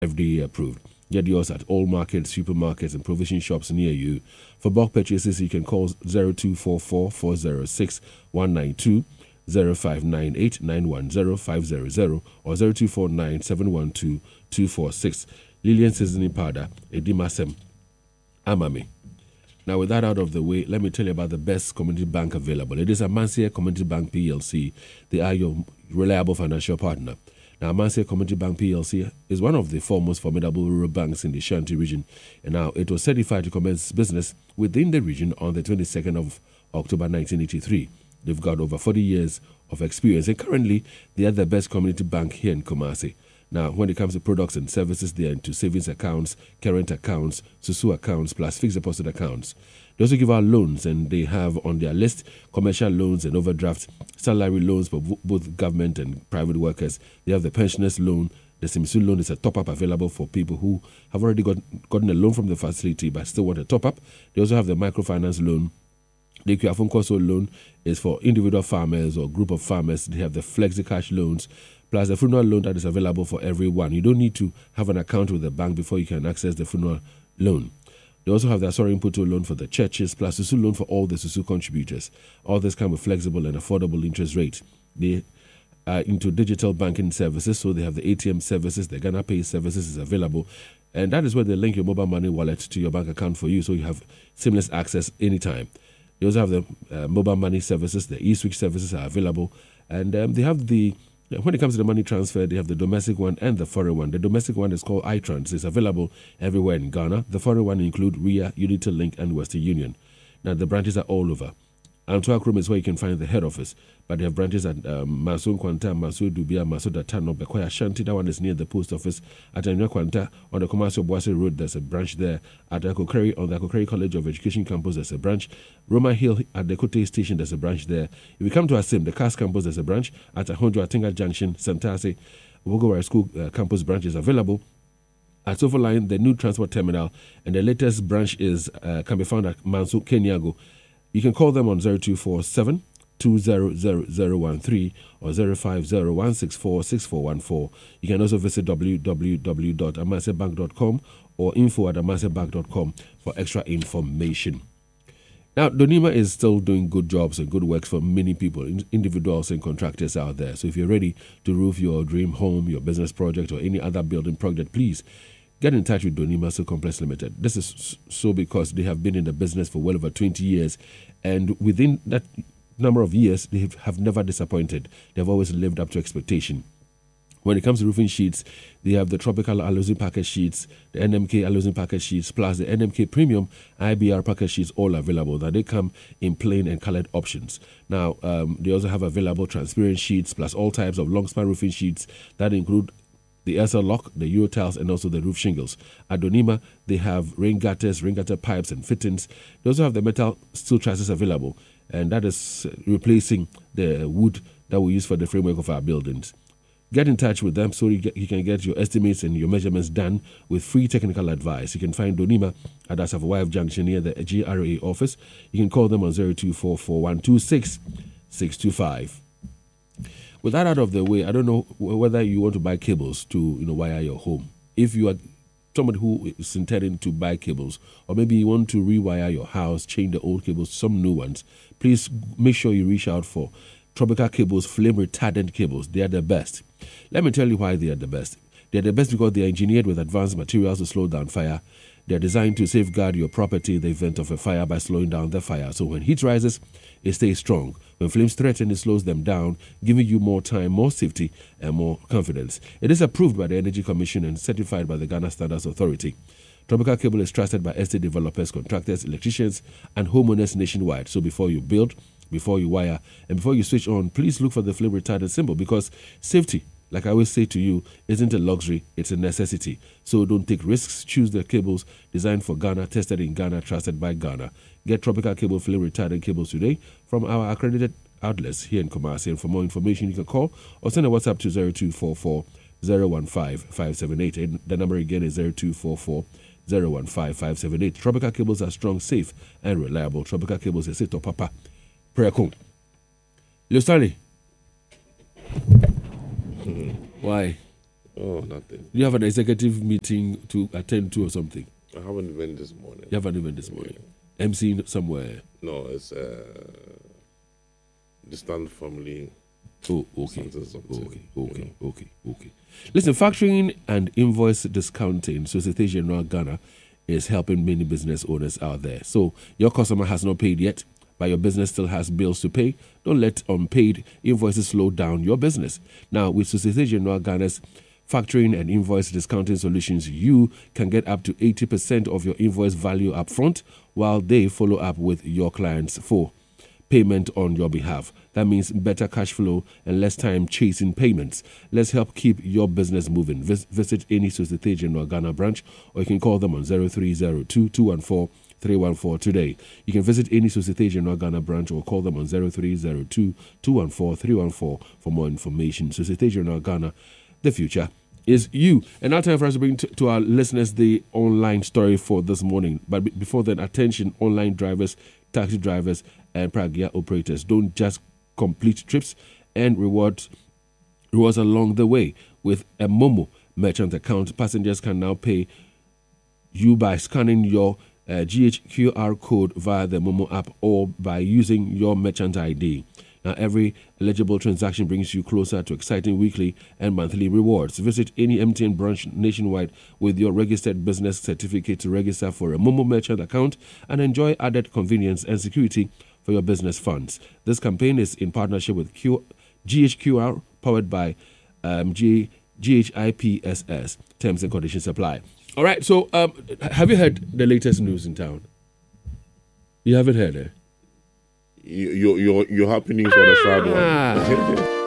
FDA approved. Get yours at all markets, supermarkets, and provision shops near you. For bulk purchases, you can call 0244 406 192, 0598 910 500, or 0249 712 246. Lillian Seasoning Powder, Edimasem, Amami. Now, with that out of the way, let me tell you about the best community bank available. It is Amancia Community Bank PLC. They are your reliable financial partner. Now, Amancia Community Bank PLC is one of the foremost formidable rural banks in the Shanti region, and now it was certified to commence business within the region on the 22nd of October 1983. They've got over 40 years of experience, and currently they are the best community bank here in Kumasi. Now, when it comes to products and services, they are into savings accounts, current accounts, SUSU accounts, plus fixed deposit accounts. They also give out loans, and they have on their list commercial loans and overdraft, salary loans for both government and private workers. They have the pensioners loan. The Simisu loan is a top-up available for people who have already gotten a loan from the facility but still want a top-up. They also have the microfinance loan. The Kuafunkoso loan is for individual farmers or group of farmers. They have the Flexi Cash loans, plus the funeral loan that is available for everyone. You don't need to have an account with the bank before you can access the funeral loan. They also have the Asori Imputo loan for the churches, plus Susu loan for all the Susu contributors. All this come with flexible and affordable interest rates. They are into digital banking services, so they have the ATM services, the Ghana Pay services is available, and that is where they link your mobile money wallet to your bank account for you, so you have seamless access anytime. They also have the mobile money services, the e-switch services are available, and they have when it comes to the money transfer, they have the domestic one and the foreign one. The domestic one is called iTrans. It's available everywhere in Ghana. The foreign one include RIA, Unity Link, and Western Union. Now, the branches are all over. Antwerp Room is where you can find the head office, but they have branches at Masun Kwanta, Masu Dubia, Masu Datano, Bekoya Shanti. That one is near the post office. At Anua Kwanta, on the Commercial Boise Road, there's a branch there. At Akokeri, on the Akokeri College of Education campus, there's a branch. Roma Hill, at the Kote Station, there's a branch there. If you come to Asim, the CAS campus, there's a branch. At Ahonjo Atinga Junction, Santase, Wogowara School campus branch is available. At Overline, the new transport terminal, and the latest branch can be found at Mansu Kenyago. You can call them on 0247 200013 or 050-164-6414. You can also visit www.amasebank.com or info@amasebank.com for extra information. Now, Donima is still doing good jobs and good works for many people, individuals and contractors out there. So if you're ready to roof your dream home, your business project, or any other building project, please get in touch with Donima So Complex Limited. This is so because they have been in the business for well over 20 years, and within that number of years, they have never disappointed. They've always lived up to expectation. When it comes to roofing sheets, they have the Tropical Alusin Package sheets, the NMK Alusin Package sheets, plus the NMK Premium IBR Package sheets, all available. Now, they come in plain and colored options. Now, they also have available transparent sheets, plus all types of long span roofing sheets that include the SL lock, the Euro tiles, and also the roof shingles. At Donima, they have rain gutters, rain gutter pipes, and fittings. They also have the metal steel trusses available, and that is replacing the wood that we use for the framework of our buildings. Get in touch with them so you can get your estimates and your measurements done with free technical advice. You can find Donima at Asafo Junction near the GRA office. You can call them on 0244126625. With that out of the way, I don't know whether you want to buy cables to wire your home. If you are somebody who is intending to buy cables, or maybe you want to rewire your house, change the old cables to some new ones, please make sure you reach out for Tropical Cables flame retardant cables. They are the best. Let me tell you why they are the best. They are the best because they are engineered with advanced materials to slow down fire. They are designed to safeguard your property in the event of a fire by slowing down the fire. So when heat rises, it stays strong. When flames threaten, it slows them down, giving you more time, more safety, and more confidence. It is approved by the Energy Commission and certified by the Ghana Standards Authority. Tropical Cable is trusted by estate developers, contractors, electricians, and homeowners nationwide. So before you build, before you wire, and before you switch on, please look for the flame retardant symbol, because safety, like I always say to you, isn't a luxury, it's a necessity. So don't take risks. Choose the cables designed for Ghana, tested in Ghana, trusted by Ghana. Get Tropical Cable flame retardant cables today from our accredited outlets here in Kumasi. And for more information, you can call or send a WhatsApp to 0244 015 578. The number again is 0244 015 578. Tropical Cables are strong, safe, and reliable. Tropical Cables is it, Papa. Prayer code. Stanley. Why? Oh, nothing. You have an executive meeting to attend to or something? I have an event this morning. You have an event this morning? MC somewhere? No, it's distant family. Oh, okay. Something, Okay. Listen, factoring and invoice discounting, Societe Generale Ghana is helping many business owners out there. So your customer has not paid yet, but your business still has bills to pay. Don't let unpaid invoices slow down your business. Now, with Societe Generale Ghana's factoring and invoice discounting solutions, you can get up to 80% of your invoice value up front while they follow up with your clients for payment on your behalf. That means better cash flow and less time chasing payments. Let's help keep your business moving. Visit any Societe Generale Ghana branch, or you can call them on 0302-214-314 today. You can visit any Societe Generale Ghana branch or call them on 0302-214-314 for more information. Societe Generale Ghana, the future is you. And now time for us to bring to our listeners the online story for this morning. But before then, attention online drivers, taxi drivers, and Pragya operators. Don't just complete trips and rewards along the way. With a Momo merchant account, passengers can now pay you by scanning your GHQR code via the Momo app or by using your merchant ID. Now, every eligible transaction brings you closer to exciting weekly and monthly rewards. Visit any MTN branch nationwide with your registered business certificate to register for a Momo merchant account and enjoy added convenience and security for your business funds. This campaign is in partnership with GHQR, powered by GHIPSS. Terms and conditions apply. All right, so have you heard the latest news in town? You haven't heard it? Your happenings on the side one.